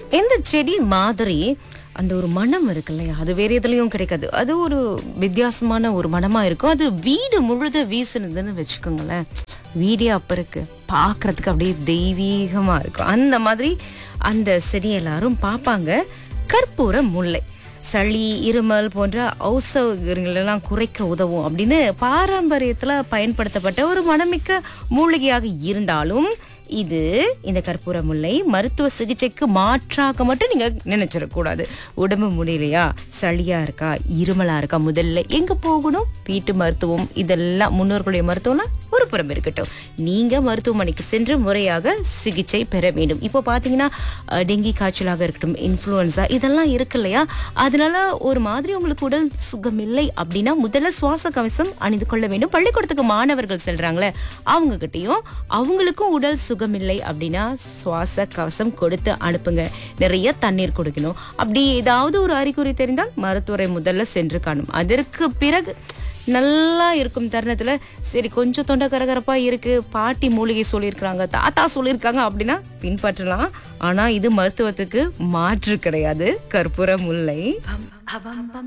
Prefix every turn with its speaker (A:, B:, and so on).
A: இந்த செடி மாதிரி அந்த ஒரு மனம் இருக்கு இல்லையா, அது வேற எதுலயும் கிடைக்காது. அது ஒரு வித்தியாசமான ஒரு மனமா இருக்கும். அது வீடு முழுத வீசுனதுன்னு வச்சுக்கோங்களேன், வீடே அப்ப இருக்கு, பாக்குறதுக்கு அப்படியே தெய்வீகமா இருக்கும். அந்த மாதிரி அந்த செடி எல்லாரும் பார்ப்பாங்க. கற்பூர முல்லை சளி, இருமல் போன்ற ஔஷதங்களெல்லாம் குறைக்க உதவும் அப்படின்னு பாரம்பரியத்துல பயன்படுத்தப்பட்ட ஒரு மணமிக்க மூலிகையாக இருந்தாலும், இந்த கற்பூர முல்லை மருத்துவ சிகிச்சைக்கு மாற்றாக மட்டும் நீங்க நினைச்சிடக்கூடாது. உடம்பு முடியலையா, சளியா இருக்கா, இருமலா இருக்கா, முதல்ல எங்க போகணும்? வீட்டு மருத்துவம். இதெல்லாம் முன்னோர்களுடைய மருத்துவம்னா ஒரு புறம் இருக்கட்டும், நீங்க மருத்துவமனைக்கு சென்று முறையாக சிகிச்சை பெற வேண்டும். இப்போ பாத்தீங்கன்னா டெங்கி காய்ச்சலாக இருக்கட்டும், இன்ஃப்ளூயன்சா, இதெல்லாம் இருக்கு இல்லையா, அதனால ஒரு மாதிரி உங்களுக்கு உடல் சுகம் இல்லை அப்படின்னா முதல்ல சுவாச கவசம் அணிந்து கொள்ள வேண்டும். பள்ளிக்கூடத்துக்கு மாணவர்கள் செல்றாங்களே, அவங்க கிட்டயும் அவங்களுக்கும் உடல் சுகமில்லை அப்படின்னா சுவாச கவசம் கொடுத்து அனுப்புங்க. நிறைய தண்ணீர் குடிக்கணும். அப்படி ஏதாவது ஒரு அறிகுறி தெரிந்தால் மருத்துவரை முதல்ல சென்று காணும். அதற்கு பிறகு நல்லா இருக்கும் தருணத்துல, சரி கொஞ்சம் தொண்டை கரகரப்பா இருக்கு, பாட்டி மூலிகை சொல்லியிருக்காங்க, தாத்தா சொல்லியிருக்காங்க அப்படின்னா பின்பற்றலாம். ஆனா இது மருத்துவத்துக்கு மாற்று கிடையாது. கற்பூர முல்லை